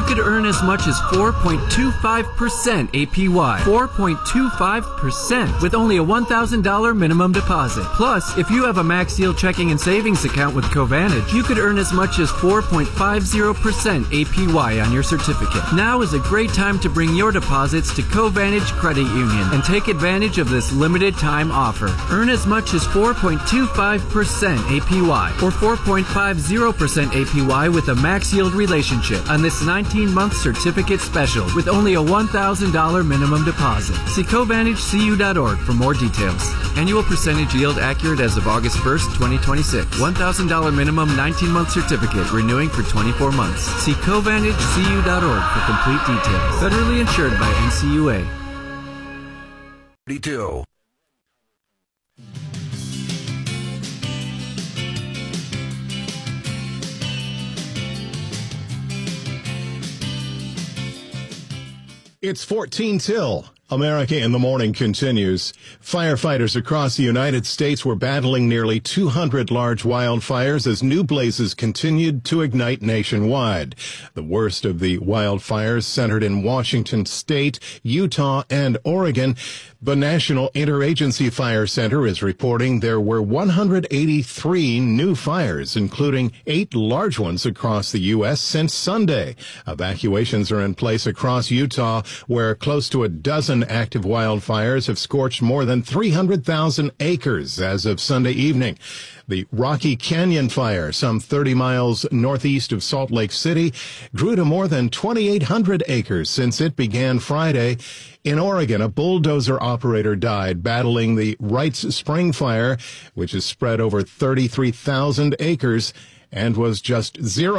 could earn as much as 4.25% APY. 4.25% with only a $1,000 minimum deposit. Plus, if you have a Max Yield checking and savings account with Covantage, you could earn as much as 4.50% APY on your certificate. Now is a great time to bring your deposits to Covantage Credit Union and take advantage of this limited time offer. Earn as much as 4.25% APY or 4.50% APY with a Max Yield relationship on this 19-month certificate special with only a $1,000 minimum deposit. See CovantageCU.org for more details. Annual percentage yield accurate as of August 1st, 2026. $1,000 minimum 19-month certificate renewing for 24 months. See CovantageCU.org for complete details. Federally insured by NCUA. 32. It's 14 till. America in the Morning continues. Firefighters across the United States were battling nearly 200 large wildfires as new blazes continued to ignite nationwide. The worst of the wildfires centered in Washington State, Utah, and Oregon. The National Interagency Fire Center is reporting there were 183 new fires, including 8 large ones across the U.S. since Sunday. Evacuations are in place across Utah, where close to a dozen active wildfires have scorched more than 300,000 acres as of Sunday evening. The Rocky Canyon fire, some 30 miles northeast of Salt Lake City, grew to more than 2,800 acres since it began Friday. In Oregon, a bulldozer operator died battling the Wrights Spring fire, which is spread over 33,000 acres and was just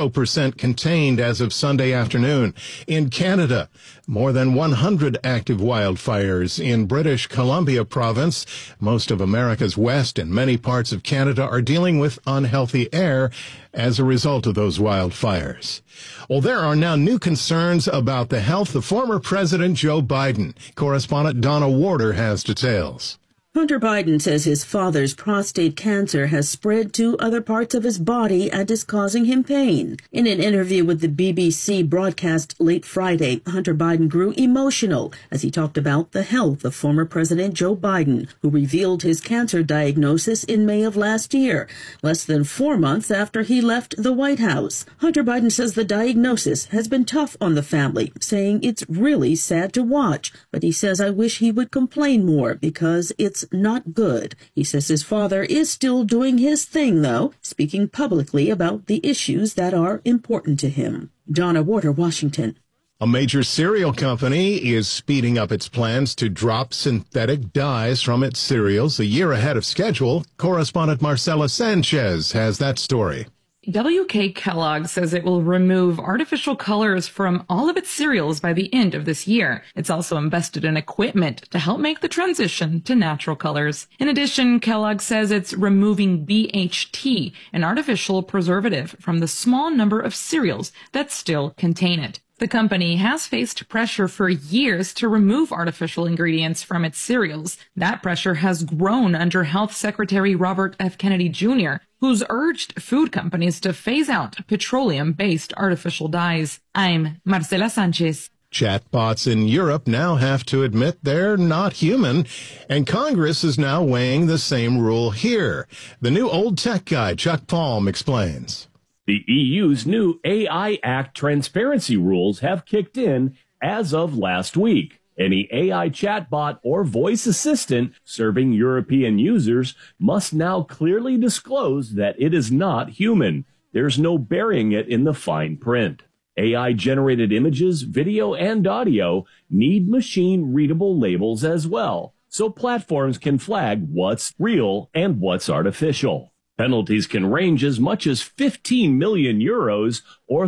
0% contained as of Sunday afternoon. In Canada, more than 100 active wildfires in British Columbia province. Most of America's west and many parts of Canada are dealing with unhealthy air as a result of those wildfires. Well, there are now new concerns about the health of former President Joe Biden. Correspondent Donna Warder has details. Hunter Biden says his father's prostate cancer has spread to other parts of his body and is causing him pain. In an interview with the BBC broadcast late Friday, Hunter Biden grew emotional as he talked about the health of former President Joe Biden, who revealed his cancer diagnosis in May of last year, less than 4 months after he left the White House. Hunter Biden says the diagnosis has been tough on the family, saying it's really sad to watch, but he says, "I wish he would complain more because it's not good." He says his father is still doing his thing, though, speaking publicly about the issues that are important to him. Donna Warder, Washington. A major cereal company is speeding up its plans to drop synthetic dyes from its cereals a year ahead of schedule. Correspondent Marcela Sanchez has that story. WK Kellogg says it will remove artificial colors from all of its cereals by the end of this year. It's also invested in equipment to help make the transition to natural colors. In addition, Kellogg says it's removing BHT, an artificial preservative, from the small number of cereals that still contain it. The company has faced pressure for years to remove artificial ingredients from its cereals. That pressure has grown under Health Secretary Robert F. Kennedy Jr., who's urged food companies to phase out petroleum-based artificial dyes. I'm Marcela Sanchez. Chatbots in Europe now have to admit they're not human, and Congress is now weighing the same rule here. The new old tech guy, Chuck Palm, explains. The EU's new AI Act transparency rules have kicked in as of last week. Any AI chatbot or voice assistant serving European users must now clearly disclose that it is not human. There's no burying it in the fine print. AI-generated images, video, and audio need machine-readable labels as well, so platforms can flag what's real and what's artificial. Penalties can range as much as 15 million euros or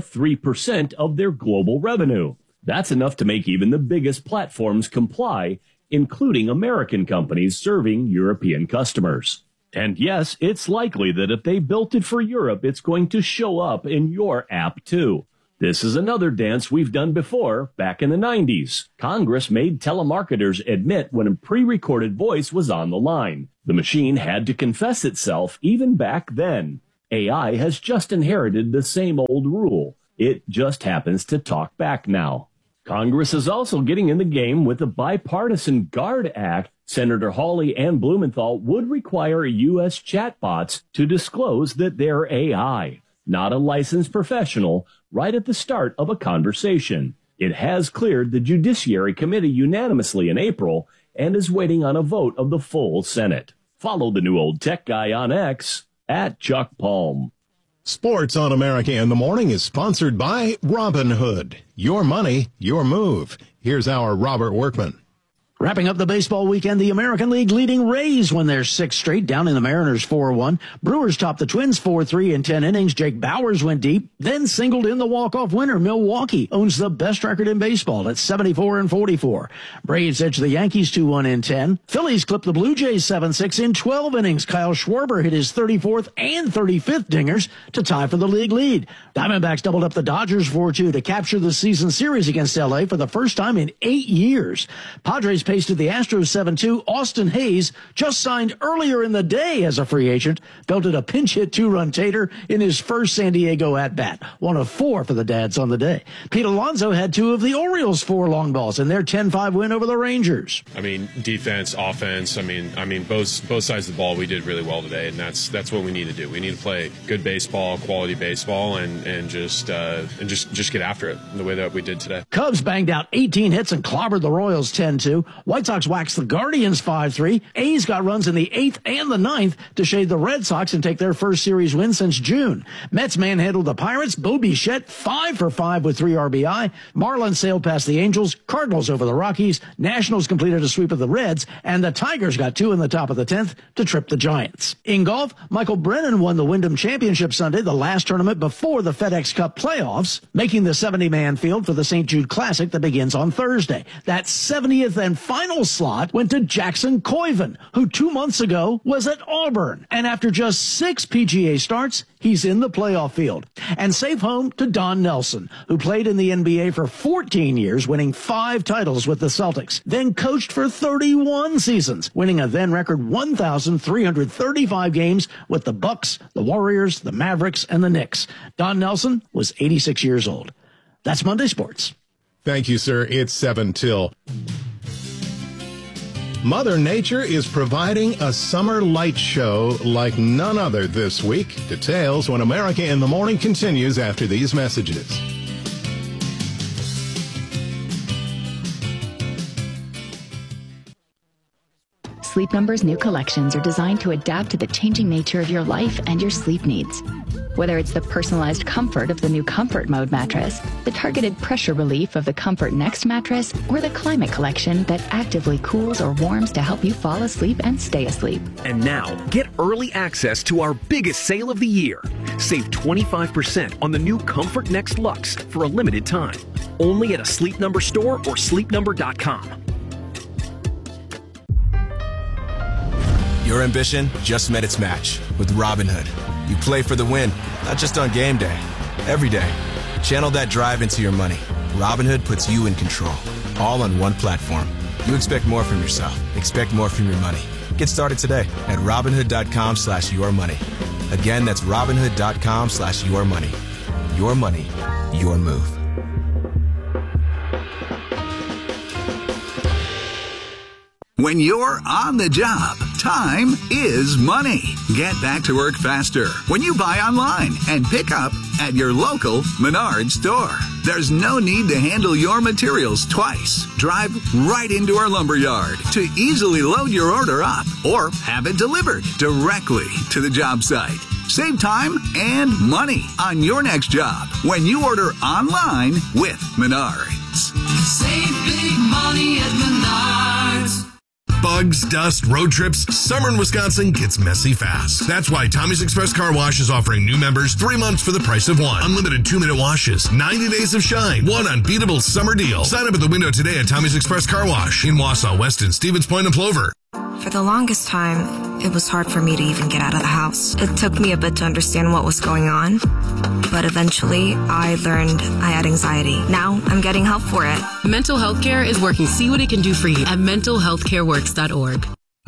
3% of their global revenue. That's enough to make even the biggest platforms comply, including American companies serving European customers. And yes, it's likely that if they built it for Europe, it's going to show up in your app too. This is another dance we've done before, back in the 90s. Congress made telemarketers admit when a pre-recorded voice was on the line. The machine had to confess itself even back then. AI has just inherited the same old rule. It just happens to talk back now. Congress is also getting in the game with the Bipartisan GUARD Act. Senator Hawley and Blumenthal would require U.S. chatbots to disclose that they're AI, not a licensed professional, right at the start of a conversation. It has cleared the Judiciary Committee unanimously in April and is waiting on a vote of the full Senate. Follow the new old tech guy on X at Chuck Palm. Sports on America in the Morning is sponsored by Robinhood. Your money, your move. Here's our Robert Workman. Wrapping up the baseball weekend, the American League leading Rays win their sixth straight, down in the Mariners 4-1. Brewers topped the Twins 4-3 in 10 innings. Jake Bauers went deep, then singled in the walk-off winner. Milwaukee owns the best record in baseball at 74-44. Braves edged the Yankees 2-1 in 10. Phillies clipped the Blue Jays 7-6 in 12 innings. Kyle Schwarber hit his 34th and 35th dingers to tie for the league lead. Diamondbacks doubled up the Dodgers 4-2 to capture the season series against L.A. for the first time in 8 years. Padres pasted the Astros 7-2. Austin Hayes, just signed earlier in the day as a free agent, belted a pinch hit 2-run tater in his first San Diego at-bat, one of 4 for the Dads on the day. Pete Alonso had 2 of the Orioles' 4 long balls in their 10-5 win over the Rangers. I mean, defense, offense, I mean, both sides of the ball we did really well today, and that's what we need to do. We need to play good baseball, quality baseball, and just get after it the way that we did today. Cubs banged out 18 hits and clobbered the Royals 10-2. White Sox waxed the Guardians 5-3. A's got runs in the 8th and the 9th to shade the Red Sox and take their first series win since June. Mets manhandled the Pirates. Bo Bichette 5 for 5 with 3 RBI. Marlins sailed past the Angels. Cardinals over the Rockies. Nationals completed a sweep of the Reds. And the Tigers got 2 in the top of the 10th to trip the Giants. In golf, Michael Brennan won the Wyndham Championship Sunday, the last tournament before the FedEx Cup playoffs, making the 70-man field for the St. Jude Classic that begins on Thursday. That 70th and final slot went to Jackson Koiven, who 2 months ago was at Auburn. And after just 6 PGA starts, he's in the playoff field. And safe home to Don Nelson, who played in the NBA for 14 years, winning 5 titles with the Celtics, then coached for 31 seasons, winning a then record 1,335 games with the Bucks, the Warriors, the Mavericks, and the Knicks. Don Nelson was 86 years old. That's Monday Sports. Thank you, sir. It's 7 till. Mother Nature is providing a summer light show like none other this week. Details when America in the Morning continues after these messages. Sleep Number's new collections are designed to adapt to the changing nature of your life and your sleep needs. Whether it's the personalized comfort of the new Comfort Mode mattress, the targeted pressure relief of the Comfort Next mattress, or the Climate Collection that actively cools or warms to help you fall asleep and stay asleep. And now, get early access to our biggest sale of the year. Save 25% on the new Comfort Next Luxe for a limited time. Only at a Sleep Number store or sleepnumber.com. Your ambition just met its match with Robinhood. You play for the win, not just on game day, every day. Channel that drive into your money. Robinhood puts you in control, all on one platform. You expect more from yourself. Expect more from your money. Get started today at Robinhood.com/yourmoney. Again, that's Robinhood.com/yourmoney. Your money, your move. When you're on the job, time is money. Get back to work faster when you buy online and pick up at your local Menards store. There's no need to handle your materials twice. Drive right into our lumberyard to easily load your order up or have it delivered directly to the job site. Save time and money on your next job when you order online with Menards. Save big money at Menards. Bugs, dust, road trips, summer in Wisconsin gets messy fast. That's why Tommy's Express Car Wash is offering new members 3 months for the price of 1. Unlimited 2-minute washes, 90 days of shine, one unbeatable summer deal. Sign up at the window today at Tommy's Express Car Wash in Wausau, Weston, Stevens Point, and Plover. For the longest time, it was hard for me to even get out of the house. It took me a bit to understand what was going on, but eventually I learned I had anxiety. Now I'm getting help for it. Mental Health Care is working. See what it can do for you at mentalhealthcareworks.org.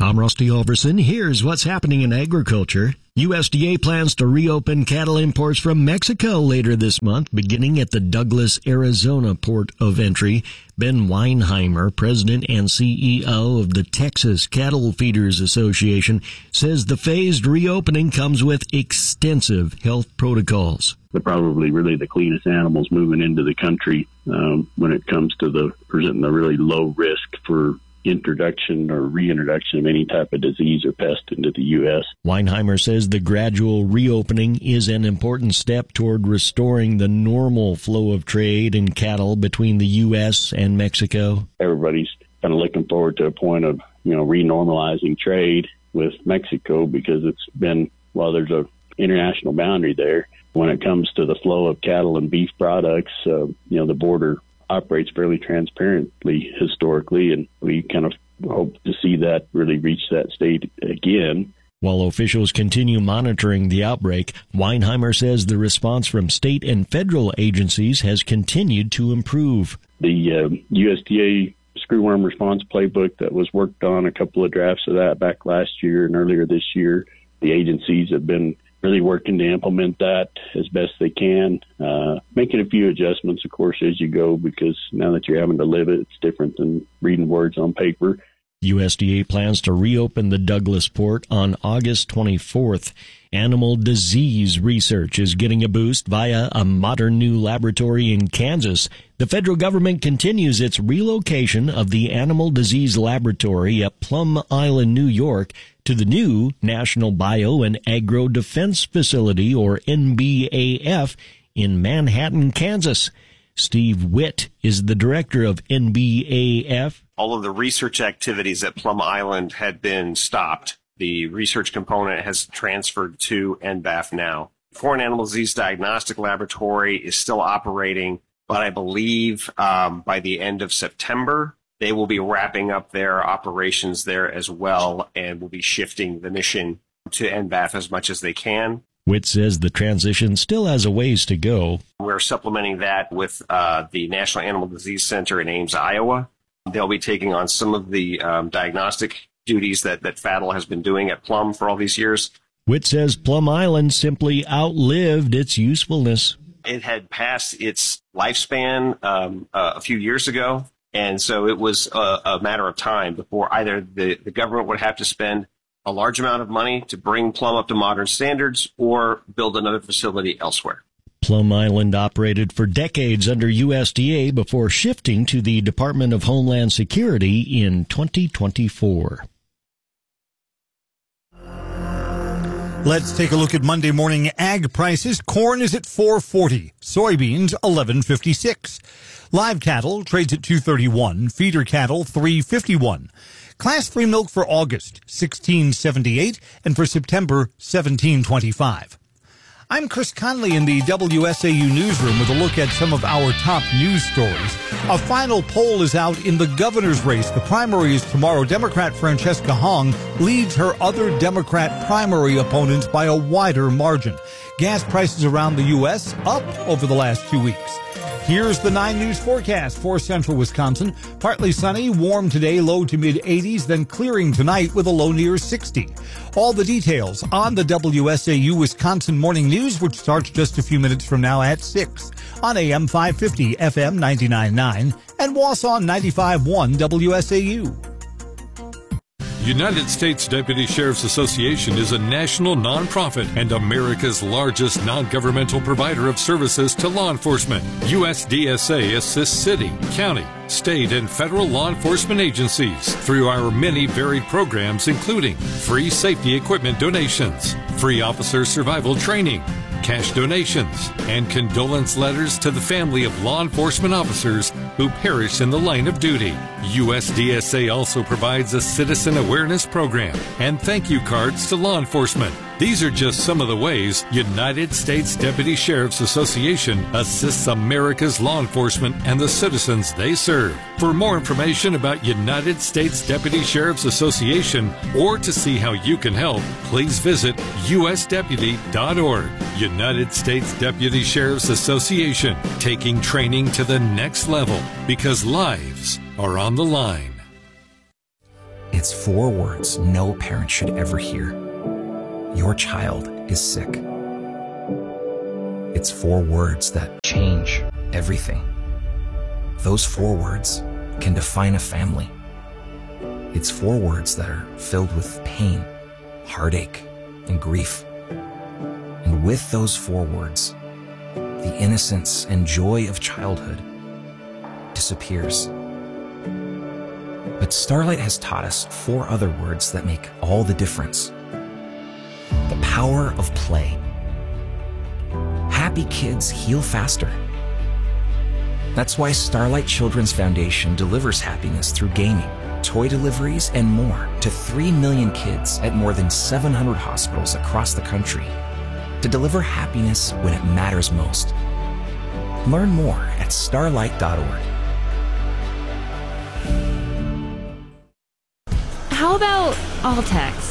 I'm Rusty Overson. Here's what's happening in agriculture. USDA plans to reopen cattle imports from Mexico later this month, beginning at the Douglas, Arizona port of entry. Ben Weinheimer, president and CEO of the Texas Cattle Feeders Association, says the phased reopening comes with extensive health protocols. They're probably really the cleanest animals moving into the country when it comes to presenting a really low risk for introduction or reintroduction of any type of disease or pest into the U.S. Weinheimer says the gradual reopening is an important step toward restoring the normal flow of trade in cattle between the U.S. and Mexico. Everybody's kind of looking forward to a point of, renormalizing trade with Mexico because it's been, there's a international boundary there. When it comes to the flow of cattle and beef products, the border operates fairly transparently historically, and we kind of hope to see that really reach that state again. While officials continue monitoring the outbreak, Weinheimer says the response from state and federal agencies has continued to improve. The USDA screwworm response playbook that was worked on, a couple of drafts of that back last year and earlier this year, the agencies have been really working to implement that as best they can, making a few adjustments, of course, as you go, because now that you're having to live it, it's different than reading words on paper. USDA plans to reopen the Douglas port on August 24th. Animal disease research is getting a boost via a modern new laboratory in Kansas. The federal government continues its relocation of the Animal Disease Laboratory at Plum Island, New York, to the new National Bio and Agro Defense Facility, or NBAF, in Manhattan, Kansas. Steve Witt is the director of NBAF. All of the research activities at Plum Island had been stopped. The research component has transferred to NBAF now. Foreign Animal Disease Diagnostic Laboratory is still operating, but I believe by the end of September, they will be wrapping up their operations there as well and will be shifting the mission to NBAF as much as they can. Witt says the transition still has a ways to go. We're supplementing that with the National Animal Disease Center in Ames, Iowa. They'll be taking on some of the diagnostic duties that FADL has been doing at Plum for all these years. Witt says Plum Island simply outlived its usefulness. It had passed its lifespan a few years ago, and so it was a matter of time before either the government would have to spend a large amount of money to bring Plum up to modern standards or build another facility elsewhere. Plum Island operated for decades under USDA before shifting to the Department of Homeland Security in 2024. Let's take a look at Monday morning ag prices. Corn is at $4.40, soybeans $11.56. Live cattle trades at $2.31, feeder cattle $3.51. Class 3 milk for August $16.78, and for September $17.25. I'm Chris Conley in the WSAU newsroom with a look at some of our top news stories. A final poll is out in the governor's race. The primary is tomorrow. Democrat Francesca Hong leads her other Democrat primary opponents by a wider margin. Gas prices around the U.S. up over the last 2 weeks. Here's the 9 News forecast for central Wisconsin. Partly sunny, warm today, low to mid-80s, then clearing tonight with a low near 60. All the details on the WSAU Wisconsin Morning News, which starts just a few minutes from now at 6 on AM 550, FM 99.9, and Wausau 95.1 WSAU. United States Deputy Sheriff's Association is a national nonprofit and America's largest non-governmental provider of services to law enforcement. USDSA assists city, county, state, and federal law enforcement agencies through our many varied programs, including free safety equipment donations, free officer survival training, cash donations, and condolence letters to the family of law enforcement officers who perish in the line of duty. USDSA also provides a citizen awareness program and thank you cards to law enforcement. These are just some of the ways United States Deputy Sheriff's Association assists America's law enforcement and the citizens they serve. For more information about United States Deputy Sheriff's Association or to see how you can help, please visit usdeputy.org. United States Deputy Sheriff's Association, taking training to the next level because lives are on the line. It's 4 words no parent should ever hear. Your child is sick. It's 4 words that change everything. Those 4 words can define a family. It's 4 words that are filled with pain, heartache, and grief. And with those 4 words, the innocence and joy of childhood disappears. But Starlight has taught us 4 other words that make all the difference. The power of play. Happy kids heal faster. That's why Starlight Children's Foundation delivers happiness through gaming, toy deliveries, and more to 3 million kids at more than 700 hospitals across the country to deliver happiness when it matters most. Learn more at starlight.org. How about all text?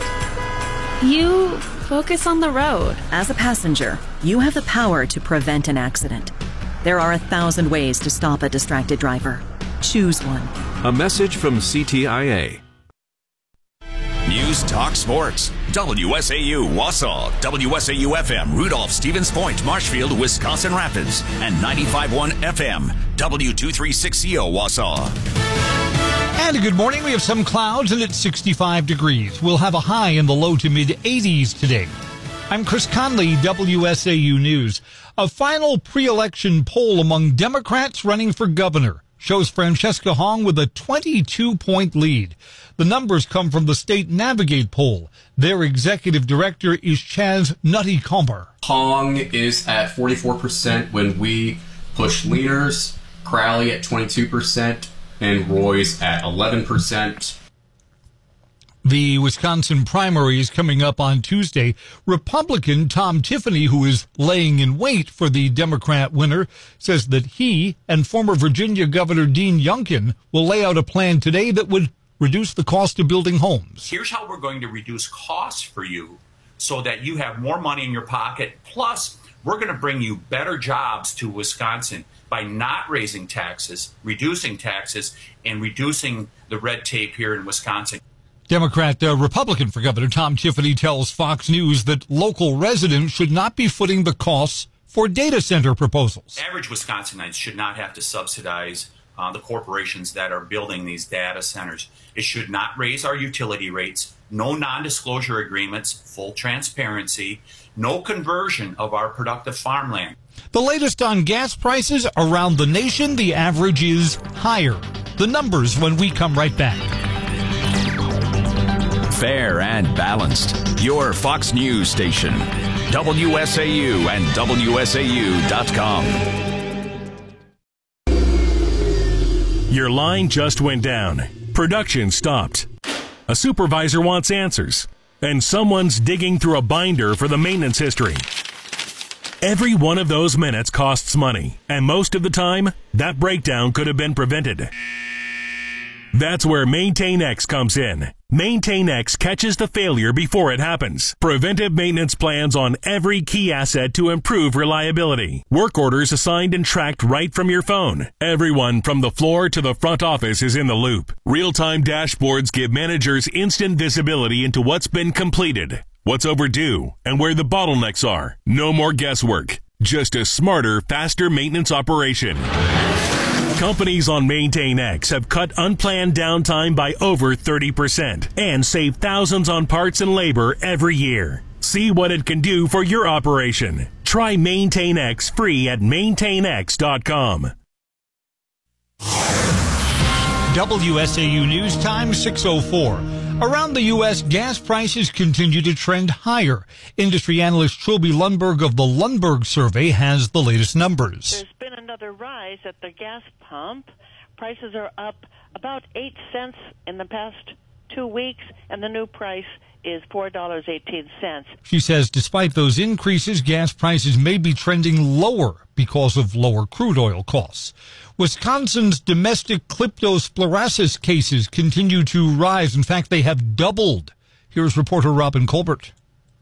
You focus on the road. As a passenger, you have the power to prevent an accident. There are 1,000 ways to stop a distracted driver. Choose one. A message from CTIA. News Talk Sports. WSAU Wausau, WSAU FM Rudolph, Stevens Point, Marshfield, Wisconsin Rapids, and 95.1 FM W236CO Wausau. And a good morning. We have some clouds and it's 65 degrees. We'll have a high in the low to mid 80s today. I'm Chris Conley, WSAU News. A final pre-election poll among Democrats running for governor shows Francesca Hong with a 22-point lead. The numbers come from the State Navigate poll. Their executive director is Chaz Nutty-Comer. Hong is at 44% when we push leaners, Crowley at 22%, and Roy's at 11%. The Wisconsin primary is coming up on Tuesday. Republican Tom Tiffany, who is laying in wait for the Democrat winner, says that he and former Virginia Governor Dean Youngkin will lay out a plan today that would reduce the cost of building homes. Here's how we're going to reduce costs for you so that you have more money in your pocket. Plus, we're going to bring you better jobs to Wisconsin by not raising taxes, reducing taxes, and reducing the red tape here in Wisconsin. Republican for Governor Tom Tiffany tells Fox News that local residents should not be footing the costs for data center proposals. Average Wisconsinites should not have to subsidize the corporations that are building these data centers. It should not raise our utility rates, no non-disclosure agreements, full transparency, no conversion of our productive farmland. The latest on gas prices around the nation, the average is higher. The numbers when we come right back. Fair and balanced. Your Fox News station. WSAU and WSAU.com. Your line just went down. Production stopped. A supervisor wants answers. And someone's digging through a binder for the maintenance history. Every one of those minutes costs money. And most of the time, that breakdown could have been prevented. That's where MaintainX comes in. MaintainX catches the failure before it happens. Preventive maintenance plans on every key asset to improve reliability. Work orders assigned and tracked right from your phone. Everyone from the floor to the front office is in the loop. Real-time dashboards give managers instant visibility into what's been completed, what's overdue, and where the bottlenecks are. No more guesswork. Just a smarter, faster maintenance operation. Companies on MaintainX have cut unplanned downtime by over 30% and save thousands on parts and labor every year. See what it can do for your operation. Try MaintainX free at maintainx.com. WSAU News Time 6:04. Around the U.S., gas prices continue to trend higher. Industry analyst Trilby Lundberg of the Lundberg Survey has the latest numbers. There's been another rise at the gas pump. Prices are up about 8 cents in the past 2 weeks, and the new price is $4.18. She says despite those increases, gas prices may be trending lower because of lower crude oil costs. Wisconsin's domestic cryptosporiasis cases continue to rise. In fact, they have doubled. Here's reporter Robin Colbert.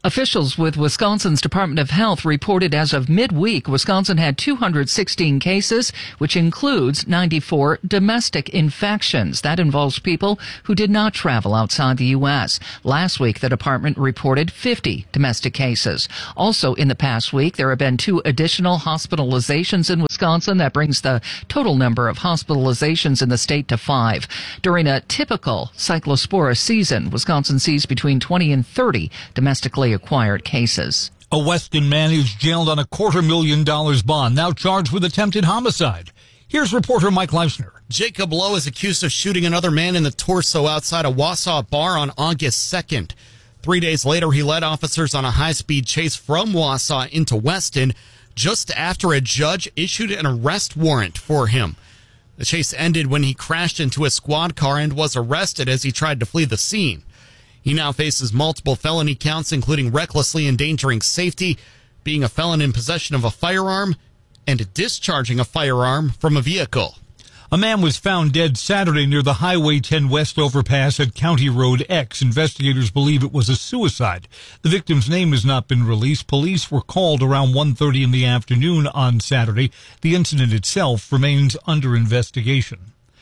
Officials with Wisconsin's Department of Health reported as of midweek, Wisconsin had 216 cases, which includes 94 domestic infections. That involves people who did not travel outside the U.S. Last week, the department reported 50 domestic cases. Also in the past week, there have been 2 additional hospitalizations in Wisconsin. That brings the total number of hospitalizations in the state to 5. During a typical cyclospora season, Wisconsin sees between 20 and 30 domestically acquired cases. A Weston man is jailed on a $250,000 bond, now charged with attempted homicide. Here's reporter Mike Leisner. Jacob Lowe is accused of shooting another man in the torso outside a Wausau bar on August 2nd. 3 days later, he led officers on a high-speed chase from Wausau into Weston just after a judge issued an arrest warrant for him. The chase ended when he crashed into a squad car and was arrested as he tried to flee the scene. He now faces multiple felony counts, including recklessly endangering safety, being a felon in possession of a firearm, and discharging a firearm from a vehicle. A man was found dead Saturday near the Highway 10 West overpass at County Road X. Investigators believe it was a suicide. The victim's name has not been released. Police were called around 1:30 in the afternoon on Saturday. The incident itself remains under investigation.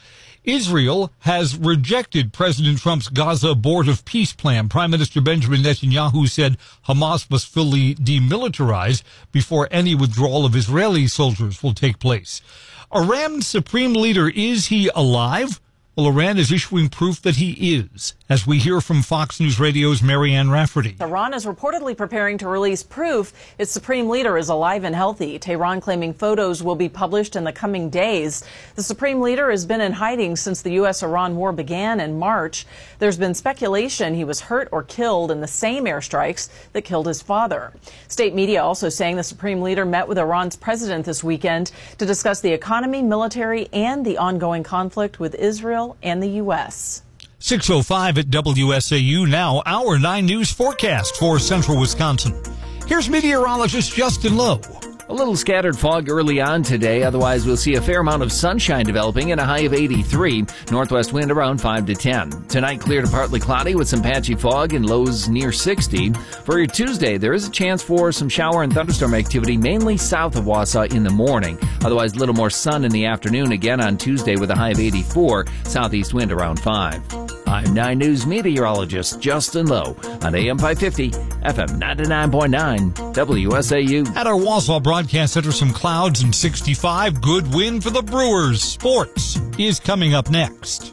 Israel has rejected President Trump's Gaza abortive peace plan. Prime Minister Benjamin Netanyahu said Hamas must fully demilitarize before any withdrawal of Israeli soldiers will take place. Iran's supreme leader, is he alive? Well, Iran is issuing proof that he is, as we hear from Fox News Radio's Marianne Rafferty. Iran is reportedly preparing to release proof its supreme leader is alive and healthy. Tehran claiming photos will be published in the coming days. The supreme leader has been in hiding since the U.S.-Iran war began in March. There's been speculation he was hurt or killed in the same airstrikes that killed his father. State media also saying the supreme leader met with Iran's president this weekend to discuss the economy, military, and the ongoing conflict with Israel and the U.S. 6:05 at WSAU. Now, our 9 News forecast for central Wisconsin. Here's meteorologist Justin Lowe. A little scattered fog early on today. Otherwise, we'll see a fair amount of sunshine developing and a high of 83. Northwest wind around 5 to 10. Tonight, clear to partly cloudy with some patchy fog and lows near 60. For your Tuesday, there is a chance for some shower and thunderstorm activity, mainly south of Wausau in the morning. Otherwise, a little more sun in the afternoon again on Tuesday with a high of 84. Southeast wind around 5. I'm 9 News meteorologist Justin Lowe on AM 550, FM 99.9, WSAU. At our Wausau Broadcast Center, some clouds and 65. Good win for the Brewers. Sports is coming up next.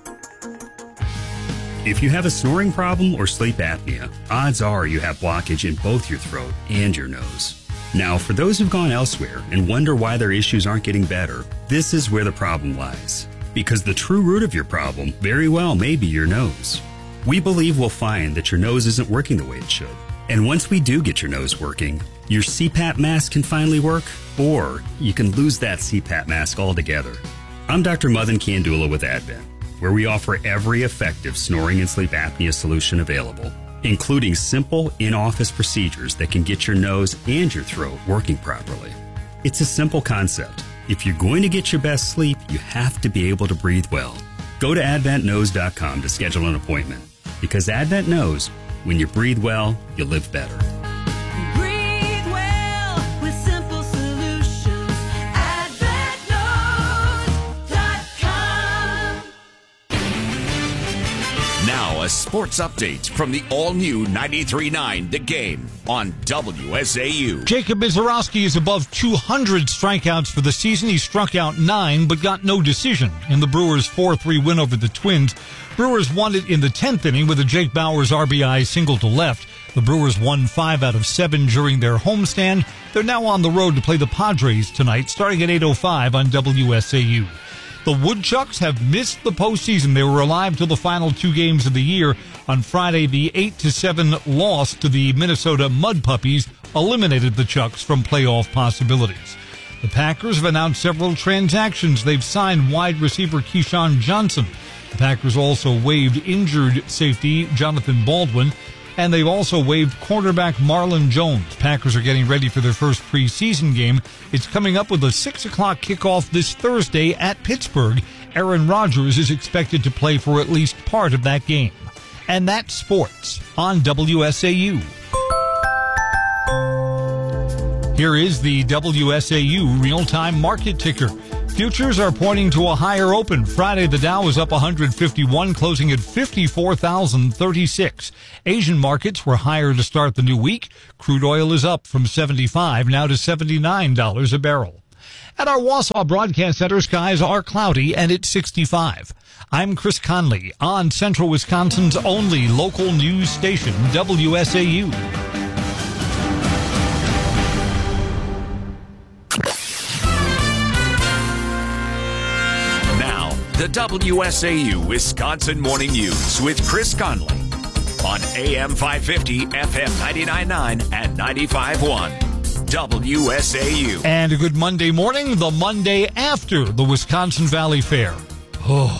If you have a snoring problem or sleep apnea, odds are you have blockage in both your throat and your nose. Now, for those who've gone elsewhere and wonder why their issues aren't getting better, this is where the problem lies. Because the true root of your problem very well may be your nose. We believe we'll find that your nose isn't working the way it should. And once we do get your nose working, your CPAP mask can finally work, or you can lose that CPAP mask altogether. I'm Dr. Mothan Kandula with Advent, where we offer every effective snoring and sleep apnea solution available, including simple in-office procedures that can get your nose and your throat working properly. It's a simple concept. If you're going to get your best sleep, you have to be able to breathe well. Go to AdventKnows.com to schedule an appointment, because Advent knows when you breathe well, you live better. Breathe well with simple solutions. AdventKnows.com. Now a sports update from the all-new 93.9 The Game on WSAU. Jacob Mizorowski is above 200 strikeouts for the season. He struck out 9 but got no decision in the Brewers' 4-3 win over the Twins. Brewers won it in the 10th inning with a Jake Bauers RBI single to left. The Brewers won 5 out of 7 during their homestand. They're now on the road to play the Padres tonight, starting at 8:05 on WSAU. The Woodchucks have missed the postseason. They were alive till the final 2 games of the year. On Friday, the 8-7 loss to the Minnesota Mud Puppies eliminated the Chucks from playoff possibilities. The Packers have announced several transactions. They've signed wide receiver Keyshawn Johnson. The Packers also waived injured safety Jonathan Baldwin, and they've also waived cornerback Marlon Jones. Packers are getting ready for their first preseason game. It's coming up with a 6 o'clock kickoff this Thursday at Pittsburgh. Aaron Rodgers is expected to play for at least part of that game. And that's sports on WSAU. Here is the WSAU real-time market ticker. Futures are pointing to a higher open. Friday, the Dow was up 151, closing at 54,036. Asian markets were higher to start the new week. Crude oil is up from $75 now to $79 a barrel. At our Wausau Broadcast Center, skies are cloudy and it's 65. I'm Chris Conley on Central Wisconsin's only local news station, WSAU. Now, the WSAU Wisconsin Morning News with Chris Conley on AM 550, FM 99.9 and 95.1. WSAU. And a good Monday morning, the Monday after the Wisconsin Valley Fair. Oh,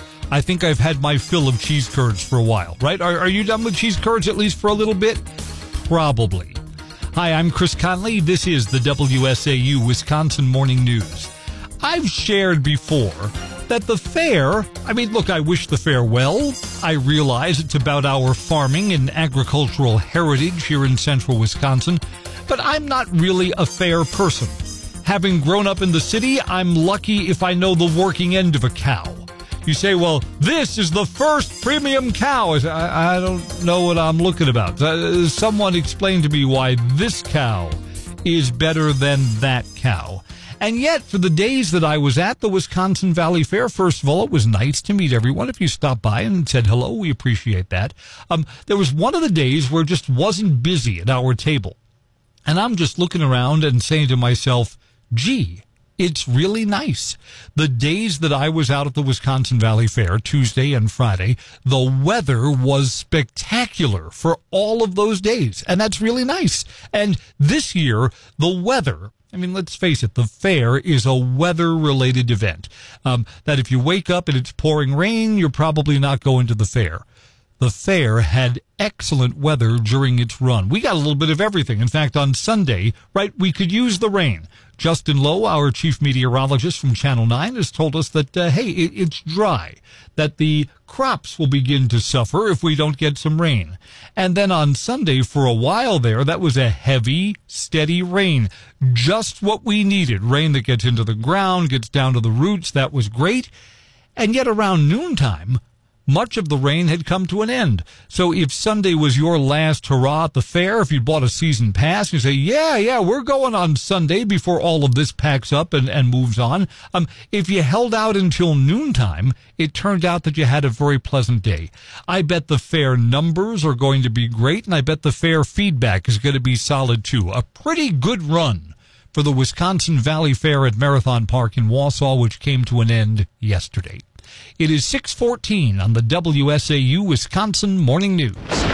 I think I've had my fill of cheese curds for a while, right? Are you done with cheese curds at least for a little bit? Probably. Hi, I'm Chris Conley. This is the WSAU Wisconsin Morning News. I've shared before that the fair, look, I wish the fair well. I realize it's about our farming and agricultural heritage here in central Wisconsin, but I'm not really a fair person. Having grown up in the city, I'm lucky if I know the working end of a cow. You say, well, this is the first premium cow. I don't know what I'm looking about. Someone explain to me why this cow is better than that cow. And yet, for the days that I was at the Wisconsin Valley Fair, first of all, it was nice to meet everyone. If you stopped by and said hello, we appreciate that. There was one of the days where it just wasn't busy at our table. And I'm just looking around and saying to myself, gee, it's really nice. The days that I was out at the Wisconsin Valley Fair, Tuesday and Friday, the weather was spectacular for all of those days. And that's really nice. And this year, the weather, let's face it, the fair is a weather-related event. That if you wake up and it's pouring rain, you're probably not going to the fair. The fair had excellent weather during its run. We got a little bit of everything. In fact, on Sunday, we could use the rain. Justin Lowe, our chief meteorologist from Channel 9, has told us that, it's dry, that the crops will begin to suffer if we don't get some rain. And then on Sunday, for a while there, that was a heavy, steady rain. Just what we needed. Rain that gets into the ground, gets down to the roots. That was great. And yet around noontime, much of the rain had come to an end. So if Sunday was your last hurrah at the fair, if you bought a season pass, you say, yeah, we're going on Sunday before all of this packs up and moves on. If you held out until noontime, it turned out that you had a very pleasant day. I bet the fair numbers are going to be great, and I bet the fair feedback is going to be solid too. A pretty good run for the Wisconsin Valley Fair at Marathon Park in Wausau, which came to an end yesterday. It is 6:14 on the WSAU Wisconsin Morning News.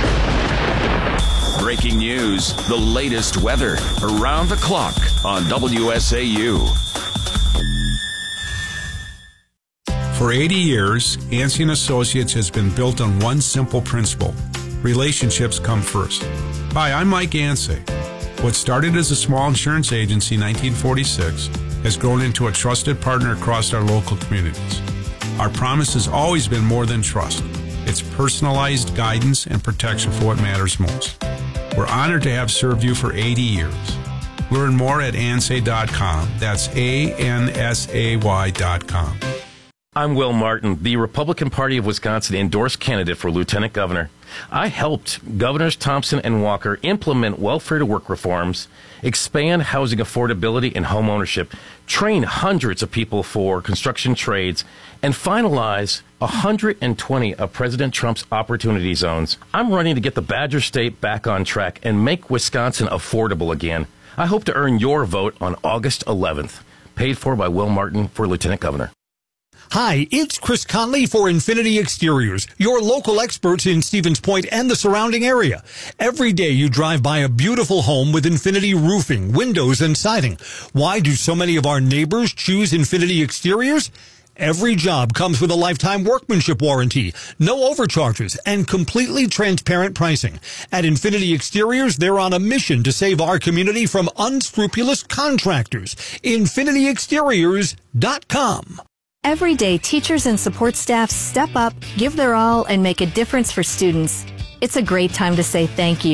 Breaking news, the latest weather, around the clock on WSAU. For 80 years, Ansey & Associates has been built on one simple principle. Relationships come first. Hi, I'm Mike Ansey. What started as a small insurance agency in 1946 has grown into a trusted partner across our local communities. Our promise has always been more than trust. It's personalized guidance and protection for what matters most. We're honored to have served you for 80 years. Learn more at ansay.com. That's ANSAY.com. I'm Will Martin, the Republican Party of Wisconsin endorsed candidate for Lieutenant Governor. I helped Governors Thompson and Walker implement welfare-to-work reforms, expand housing affordability and home ownership, train hundreds of people for construction trades, and finalize 120 of President Trump's opportunity zones. I'm running to get the Badger State back on track and make Wisconsin affordable again. I hope to earn your vote on August 11th. Paid for by Will Martin for Lieutenant Governor. Hi, it's Chris Conley for Infinity Exteriors, your local experts in Stevens Point and the surrounding area. Every day you drive by a beautiful home with Infinity roofing, windows, and siding. Why do so many of our neighbors choose Infinity Exteriors? Every job comes with a lifetime workmanship warranty, no overcharges, and completely transparent pricing. At Infinity Exteriors, they're on a mission to save our community from unscrupulous contractors. InfinityExteriors.com. Every day, teachers and support staff step up, give their all, and make a difference for students. It's a great time to say thank you.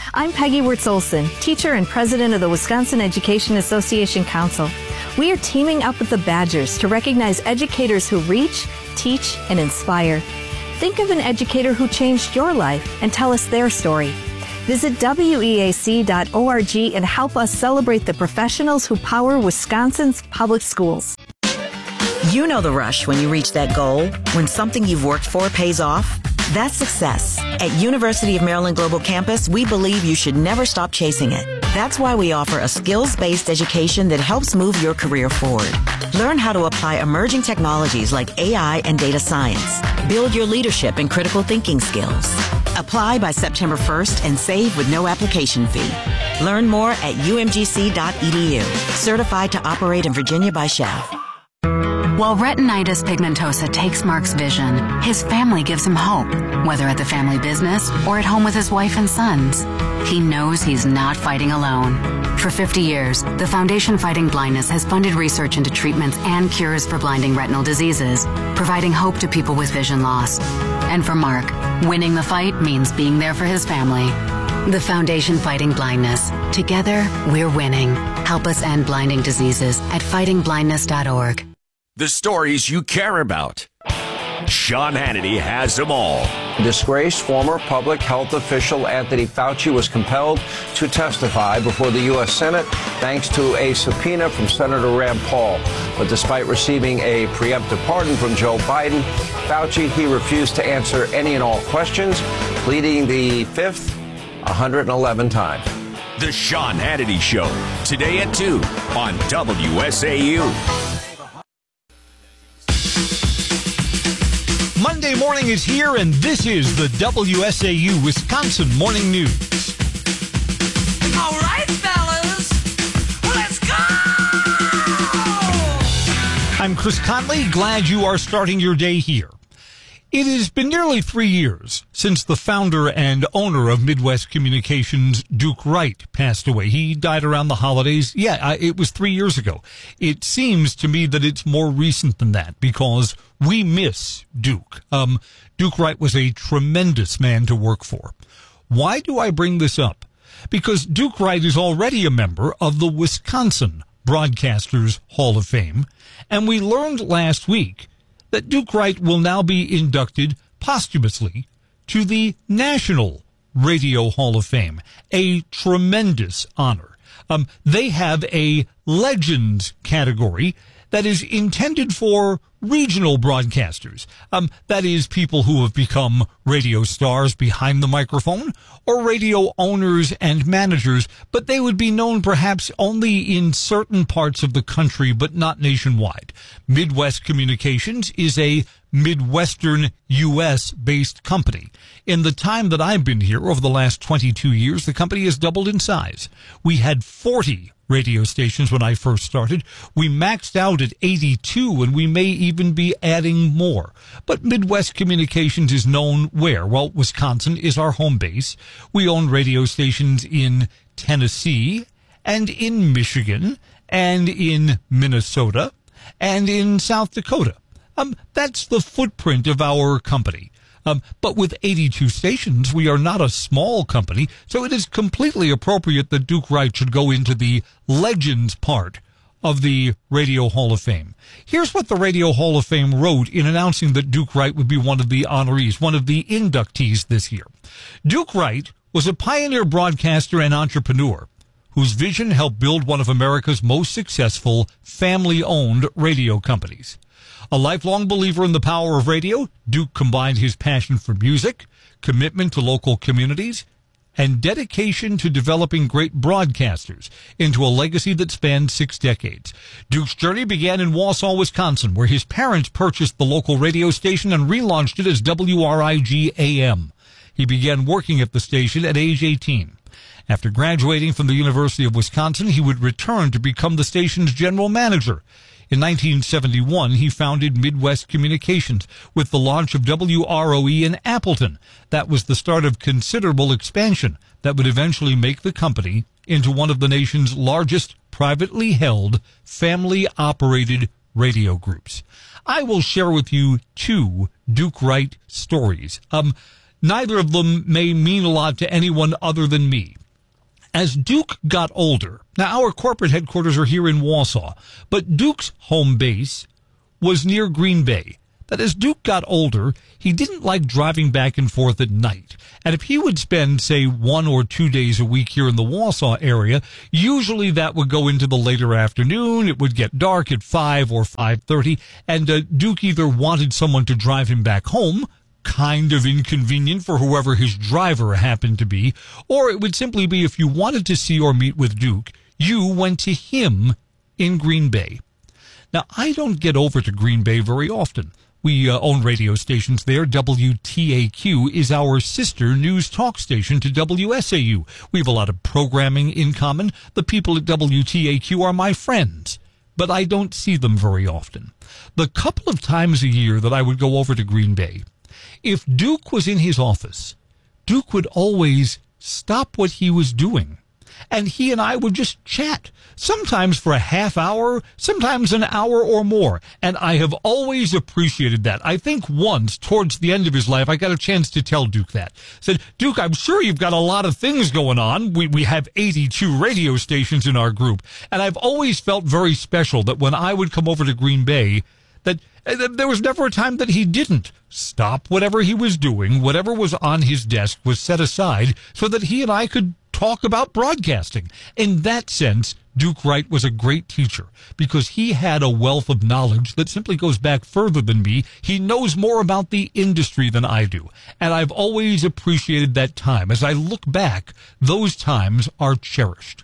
I'm Peggy Wirtz-Olson, teacher and president of the Wisconsin Education Association Council. We are teaming up with the Badgers to recognize educators who reach, teach, and inspire. Think of an educator who changed your life and tell us their story. Visit weac.org and help us celebrate the professionals who power Wisconsin's public schools. You know the rush when you reach that goal, when something you've worked for pays off. That's success. At University of Maryland Global Campus, we believe you should never stop chasing it. That's why we offer a skills-based education that helps move your career forward. Learn how to apply emerging technologies like AI and data science. Build your leadership and critical thinking skills. Apply by September 1st and save with no application fee. Learn more at umgc.edu. Certified to operate in Virginia by SCHEV. While retinitis pigmentosa takes Mark's vision, his family gives him hope, whether at the family business or at home with his wife and sons. He knows he's not fighting alone. For 50 years, the Foundation Fighting Blindness has funded research into treatments and cures for blinding retinal diseases, providing hope to people with vision loss. And for Mark, winning the fight means being there for his family. The Foundation Fighting Blindness. Together, we're winning. Help us end blinding diseases at fightingblindness.org. The stories you care about. Sean Hannity has them all. Disgraced former public health official Anthony Fauci was compelled to testify before the U.S. Senate thanks to a subpoena from Senator Rand Paul. But despite receiving a preemptive pardon from Joe Biden, Fauci, he refused to answer any and all questions, pleading the fifth 111 times. The Sean Hannity Show, today at 2 on WSAU. Monday morning is here, and this is the WSAU Wisconsin Morning News. All right, fellas, let's go! I'm Chris Conley, glad you are starting your day here. It has been nearly 3 years since the founder and owner of Midwest Communications, Duke Wright, passed away. He died around the holidays. Yeah, it was 3 years ago. It seems to me that it's more recent than that because we miss Duke. Duke Wright was a tremendous man to work for. Why do I bring this up? Because Duke Wright is already a member of the Wisconsin Broadcasters Hall of Fame, and we learned last week that Duke Wright will now be inducted posthumously to the National Radio Hall of Fame, a tremendous honor. They have a Legends category that is intended for regional broadcasters. That is people who have become radio stars behind the microphone or radio owners and managers, but they would be known perhaps only in certain parts of the country, but not nationwide. Midwest Communications is a Midwestern U.S.-based company. In the time that I've been here, over the last 22 years, the company has doubled in size. We had 40 radio stations when I first started. We maxed out at 82, and we may even be adding more. But Midwest Communications is known where? Well, Wisconsin is our home base. We own radio stations in Tennessee and in Michigan and in Minnesota and in South Dakota. That's the footprint of our company. But with 82 stations, we are not a small company, so it is completely appropriate that Duke Wright should go into the Legends part of the Radio Hall of Fame. Here's what the Radio Hall of Fame wrote in announcing that Duke Wright would be one of the honorees, one of the inductees this year. Duke Wright was a pioneer broadcaster and entrepreneur whose vision helped build one of America's most successful family-owned radio companies. A lifelong believer in the power of radio, Duke combined his passion for music, commitment to local communities, and dedication to developing great broadcasters into a legacy that spanned 6 decades. Duke's journey began in Wausau, Wisconsin, where his parents purchased the local radio station and relaunched it as WRIG-AM. He began working at the station at age 18. After graduating from the University of Wisconsin, he would return to become the station's general manager. In 1971, he founded Midwest Communications with the launch of WROE in Appleton. That was the start of considerable expansion that would eventually make the company into one of the nation's largest privately held, family-operated radio groups. I will share with you 2 Duke Wright stories. Neither of them may mean a lot to anyone other than me. As Duke got older, now our corporate headquarters are here in Wausau, but Duke's home base was near Green Bay. That as Duke got older, he didn't like driving back and forth at night. And if he would spend, say, 1 or 2 days a week here in the Wausau area, usually that would go into the later afternoon. It would get dark at 5 or 5:30, and Duke either wanted someone to drive him back home, kind of inconvenient for whoever his driver happened to be, or it would simply be if you wanted to see or meet with Duke, you went to him in Green Bay. Now, I don't get over to Green Bay very often. We own radio stations there. WTAQ is our sister news talk station to WSAU. We have a lot of programming in common. The people at WTAQ are my friends, but I don't see them very often. The couple of times a year that I would go over to Green Bay, if Duke was in his office, Duke would always stop what he was doing, and he and I would just chat, sometimes for a half hour, sometimes an hour or more, and I have always appreciated that. I think once, towards the end of his life, I got a chance to tell Duke that. I said, Duke, I'm sure you've got a lot of things going on. We have 82 radio stations in our group, and I've always felt very special that when I would come over to Green Bay, that there was never a time that he didn't stop whatever he was doing. Whatever was on his desk was set aside so that he and I could talk about broadcasting. In that sense, Duke Wright was a great teacher because he had a wealth of knowledge that simply goes back further than me. He knows more about the industry than I do, and I've always appreciated that time. As I look back, those times are cherished.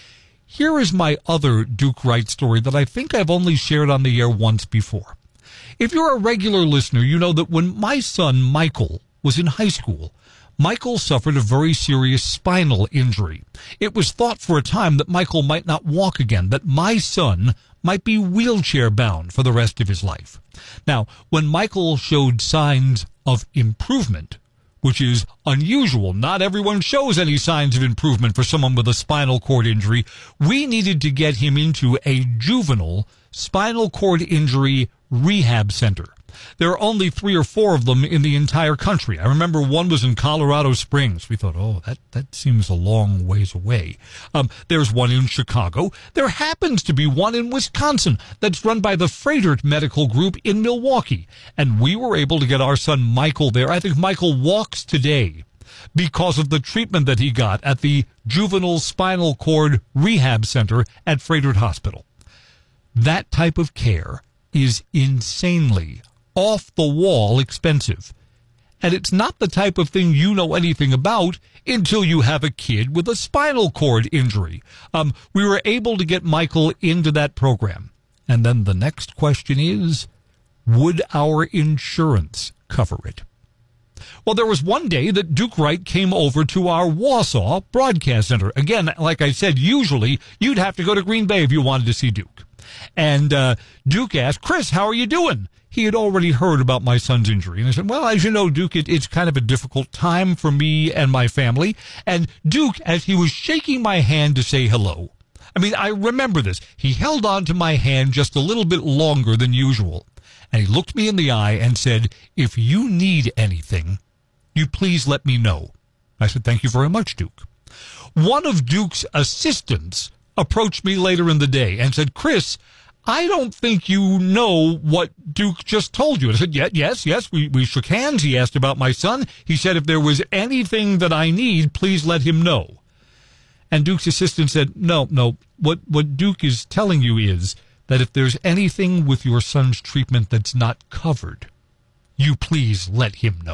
Here is my other Duke Wright story that I think I've only shared on the air once before. If you're a regular listener, you know that when my son Michael was in high school, Michael suffered a very serious spinal injury. It was thought for a time that Michael might not walk again, that my son might be wheelchair bound for the rest of his life. Now, when Michael showed signs of improvement, which is unusual, not everyone shows any signs of improvement for someone with a spinal cord injury, we needed to get him into a juvenile spinal cord injury rehab center. There are only 3 or 4 of them in the entire country. I remember one was in Colorado Springs. We thought, oh, that seems a long ways away. There's one in Chicago. There happens to be one in Wisconsin that's run by the Froedtert Medical Group in Milwaukee. And we were able to get our son Michael there. I think Michael walks today because of the treatment that he got at the Juvenile Spinal Cord Rehab Center at Froedtert Hospital. That type of care is insanely off-the-wall expensive. And it's not the type of thing you know anything about until you have a kid with a spinal cord injury. We were able to get Michael into that program. And then the next question is, would our insurance cover it? Well, there was one day that Duke Wright came over to our Wausau Broadcast Center. Again, like I said, usually you'd have to go to Green Bay if you wanted to see Duke. And Duke asked, Chris, how are you doing? He had already heard about my son's injury. And I said, well, as you know, Duke, it's kind of a difficult time for me and my family. And Duke, as he was shaking my hand to say hello, I mean, I remember this. He held on to my hand just a little bit longer than usual. And he looked me in the eye and said, if you need anything, you please let me know. I said, thank you very much, Duke. One of Duke's assistants approached me later in the day and said, Chris, I don't think you know what Duke just told you. And I said, yes. We shook hands. He asked about my son. He said, if there was anything that I need, please let him know. And Duke's assistant said, no. What Duke is telling you is that if there's anything with your son's treatment that's not covered, you please let him know.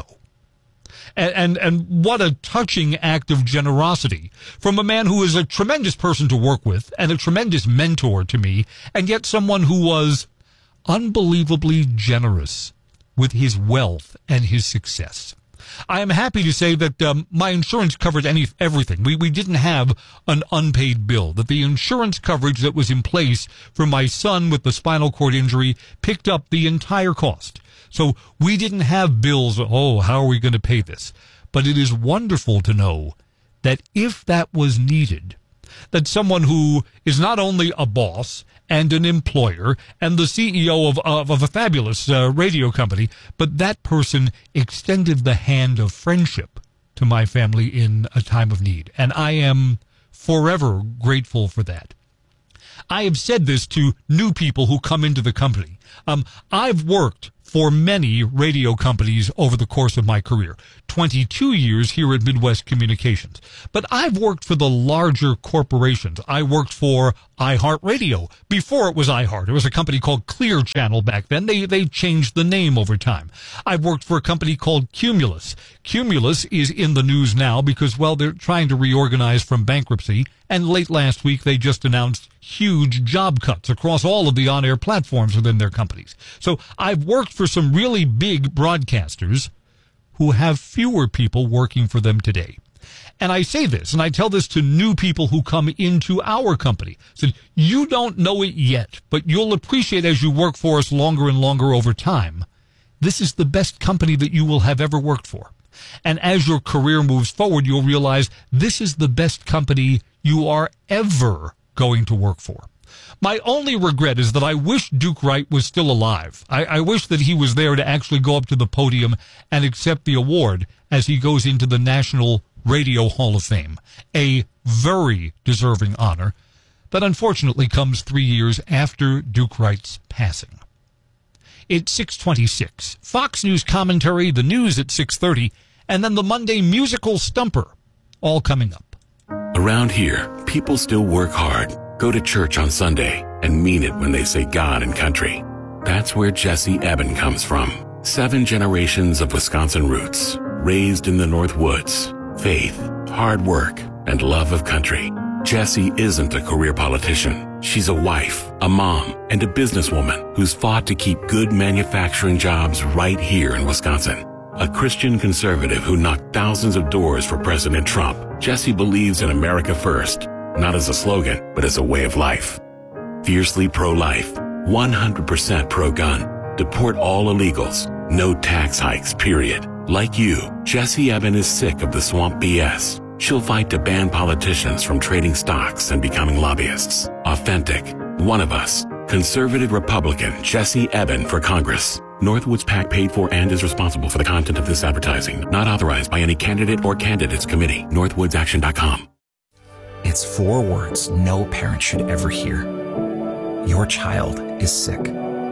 And what a touching act of generosity from a man who is a tremendous person to work with and a tremendous mentor to me, and yet someone who was unbelievably generous with his wealth and his success. I am happy to say that my insurance covered everything. We didn't have an unpaid bill, that the insurance coverage that was in place for my son with the spinal cord injury picked up the entire cost. So we didn't have bills, how are we going to pay this? But it is wonderful to know that if that was needed, that someone who is not only a boss and an employer and the CEO of a fabulous radio company, but that person extended the hand of friendship to my family in a time of need. And I am forever grateful for that. I have said this to new people who come into the company. I've worked for many radio companies over the course of my career, 22 years here at Midwest Communications. But I've worked for the larger corporations. I worked for iHeartRadio. Before it was iHeart, it was a company called Clear Channel back then. They changed the name over time. I've worked for a company called Cumulus. Cumulus is in the news now because, well, they're trying to reorganize from bankruptcy. And late last week, they just announced huge job cuts across all of the on-air platforms within their companies. So I've worked for some really big broadcasters who have fewer people working for them today. And I say this, and I tell this to new people who come into our company. So you don't know it yet, but you'll appreciate as you work for us longer and longer over time. This is the best company that you will have ever worked for. And as your career moves forward, you'll realize this is the best company you are ever going to work for. My only regret is that I wish Duke Wright was still alive. I wish that he was there to actually go up to the podium and accept the award as he goes into the National Radio Hall of Fame. A very deserving honor that unfortunately comes 3 years after Duke Wright's passing. It's 6:26. Fox News commentary, the news at 6:30, and then the Monday musical stumper, all coming up. Around here, people still work hard, go to church on Sunday, and mean it when they say God and country. That's where Jesse Eben comes from. 7 generations of Wisconsin roots, raised in the North Woods. Faith, hard work, and love of country. Jessie isn't a career politician. She's a wife, a mom, and a businesswoman who's fought to keep good manufacturing jobs right here in Wisconsin. A Christian conservative who knocked thousands of doors for President Trump, Jessie believes in America first, not as a slogan, but as a way of life. Fiercely pro-life, 100% pro-gun, deport all illegals, no tax hikes, period. Like you, Jessie Eben is sick of the swamp BS. She'll fight to ban politicians from trading stocks and becoming lobbyists. Authentic, one of us, conservative Republican Jessie Eben for Congress. Northwoods PAC paid for and is responsible for the content of this advertising. Not authorized by any candidate or candidates committee. NorthwoodsAction.com. It's 4 words no parent should ever hear. Your child is sick.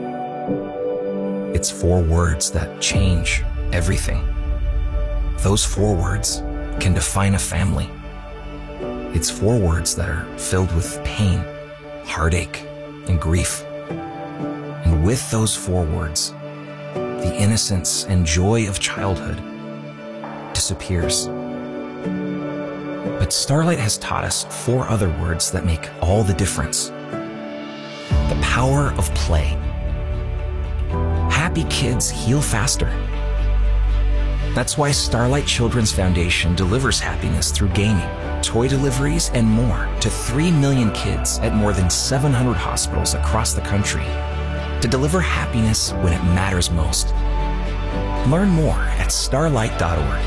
It's 4 words that change everything. Those 4 words can define a family. It's 4 words that are filled with pain, heartache, and grief. And with those 4 words, the innocence and joy of childhood disappears. But Starlight has taught us 4 other words that make all the difference. The power of play. Happy kids heal faster. That's why Starlight Children's Foundation delivers happiness through gaming, toy deliveries, and more to 3 million kids at more than 700 hospitals across the country to deliver happiness when it matters most. Learn more at starlight.org.